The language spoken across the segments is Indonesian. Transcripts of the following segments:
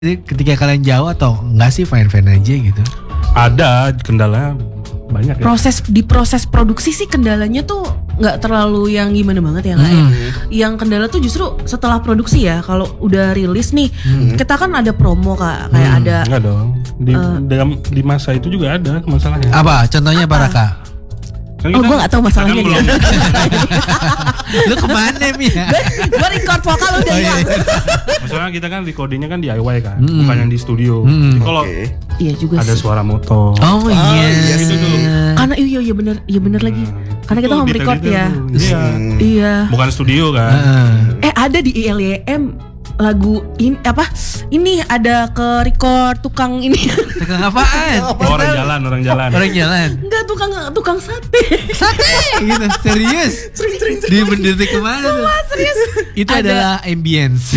Jadi ketika kalian jauh atau enggak sih fine-fine aja gitu? Ada kendala banyak ya. Proses produksi sih kendalanya tuh nggak terlalu yang gimana banget ya Kak ya. Yang kendala tuh justru setelah produksi ya. Kalau udah rilis nih, kita kan ada promo Kak, kayak ada. Enggak dong. Di masa itu juga ada masalahnya. Apa? Contohnya apa Raka? Kan Oh gue gak tahu masalahnya kan dia. Lu kemana Mia? Gue record vokal udah hilang. Maksudnya kita kan recordingnya kan DIY kan, bukan yang di studio. Jadi kalau Iya juga ada sih. suara motor. Oh iya. Gitu tuh. Karena iya bener lagi. Karena kita home record ya. Iya. Iya. Bukan studio kan. Ada di ILYM lagu ini apa? Ini ada ke record tukang ini. Tukang apaan? Orang jalan. Orang jalan. Enggak tukang sate. Sate gitu. Serius? Di mendetik kemana tuh? Serius. Itu adalah ambience.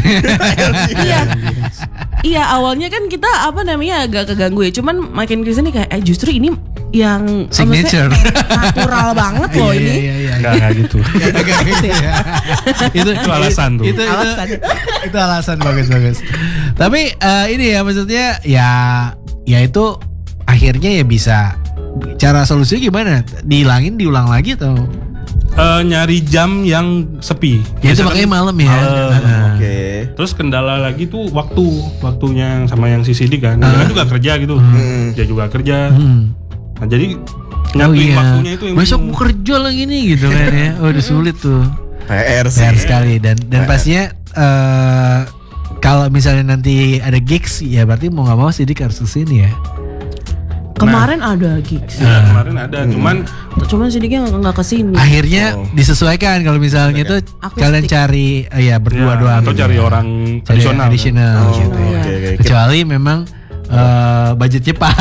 Iya awalnya kan kita agak keganggu ya. Cuman makin kesini kayak justru ini yang signature natural banget loh ini. Iya. Enggak gitu. Enggak gitu ya. Itu alasan tuh. Itu alasan bagus. Tapi ini ya maksudnya ya itu akhirnya ya bisa. Cara solusinya gimana? Dihilangin, diulang lagi atau? Nyari jam yang sepi. Ya itu makanya malam ya. Oke. Terus kendala lagi tuh waktunya sama yang CCD kan. Dia kan juga kerja gitu. Dia juga kerja. Nah jadi nyatuin waktunya itu yang besok mau kerja lagi nih gitu kan ya. Oh udah sulit tuh. PR sekali dan pastinya kalau misalnya nanti ada gigs ya berarti mau nggak mau Sidik harus kesini ya. Kemarin ada gigs. Kemarin ada, cuman sedikitnya nggak kesini. Akhirnya disesuaikan kalau misalnya itu kalian cari ya berdua doang. Atau cari orang tradisional. Gitu. Kecuali memang budgetnya pas.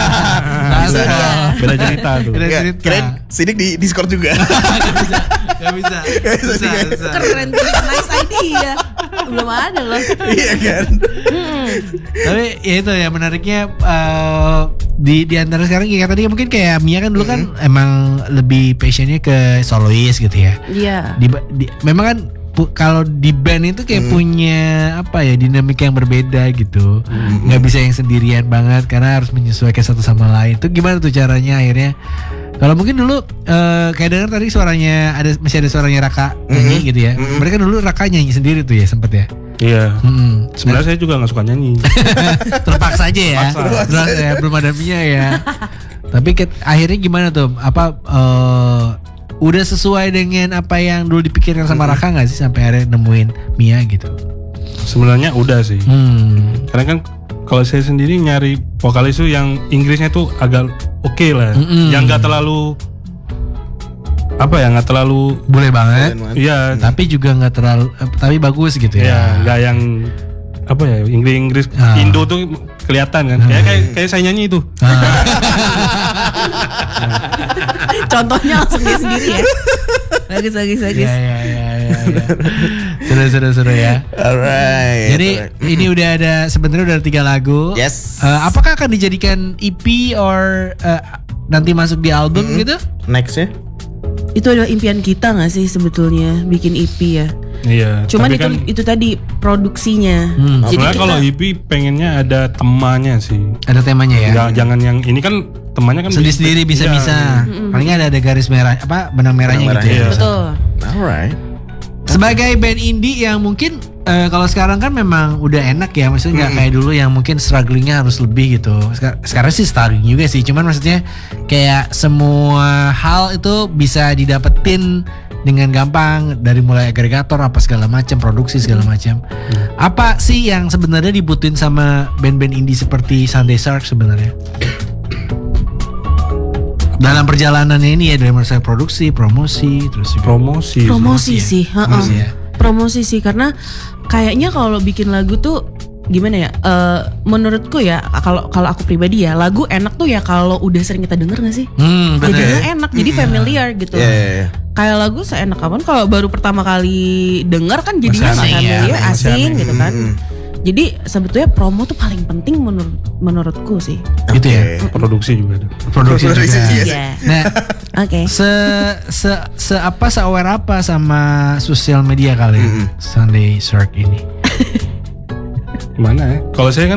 Beda cerita tuh. Keren Sidik di Discord juga. Gak bisa. Keren tuh, nice idea. Belum ada loh. Iya kan. Tapi ya itu ya menariknya di antara sekarang kayak tadi mungkin kayak Mia kan dulu kan emang lebih passionnya ke solois gitu ya. Iya. Memang kan kalau di band itu kayak punya apa ya dinamika yang berbeda gitu. Nggak bisa yang sendirian banget karena harus menyesuaikan satu sama lain. Itu gimana tuh caranya akhirnya? Kalau mungkin dulu kayak dengar tadi suaranya masih ada suaranya Raka nyanyi gitu ya. Mereka dulu Raka nyanyi sendiri tuh ya sempet ya. Iya. Sebenarnya saya juga nggak suka nyanyi. Terpaksa aja ya. Terus ya belum ada Mia ya. Tapi akhirnya gimana tuh? Apa udah sesuai dengan apa yang dulu dipikirkan sama Raka nggak sih sampai akhirnya nemuin Mia gitu? Sebenarnya udah sih. Karena kan kalau saya sendiri nyari vokalis itu yang Inggrisnya tuh agak oke lah, yang nggak terlalu nggak terlalu boleh banget. Iya. Tapi juga nggak terlalu, tapi bagus gitu ya. Iya, nggak yang Inggris Indo tuh kelihatan kan. Kayak saya nyanyi itu. Contohnya langsung dia sendiri ya. Bagus. Iya. Seru ya. Alright. Jadi ini udah ada sebenarnya udah 3 lagu. Yes. Apakah akan dijadikan EP or nanti masuk di album gitu? Next ya. Itu adalah impian kita nggak sih sebetulnya bikin EP ya? Iya. Cuman itu tadi produksinya. Jadi kalau EP pengennya ada temanya sih. Ada temanya ya. Jangan yang ini kan temannya kan sendiri bisa. Paling ada garis merah benang merahnya gitu ya. Betul. Alright. Sebagai band indie yang mungkin kalau sekarang kan memang udah enak ya, maksudnya nggak kayak dulu yang mungkin strugglingnya harus lebih gitu. Sekarang sih struggling juga sih, cuman maksudnya kayak semua hal itu bisa didapetin dengan gampang dari mulai agregator apa segala macam, produksi segala macam. Apa sih yang sebenarnya dibutuhin sama band-band indie seperti Sunday Shark sebenarnya? Dalam perjalanannya ini ya dari mulai produksi, promosi, terus juga promosi sih. Promosi sih karena kayaknya kalau bikin lagu tuh gimana ya? Menurutku ya kalau aku pribadi ya lagu enak tuh ya kalau udah sering kita denger nggak sih? Jadinya enak, jadi familiar gitu. Kayak lagu seenak kapan kalau baru pertama kali denger kan jadinya familiar, asing gitu kan. Jadi sebetulnya promo tuh paling penting menurutku sih. Gitu ya. Produksi juga. Produksi juga. Iya. Nah, oke. Se-aware apa sama sosial media kalian Sunday Shark ini? Gimana ya? Kalau saya kan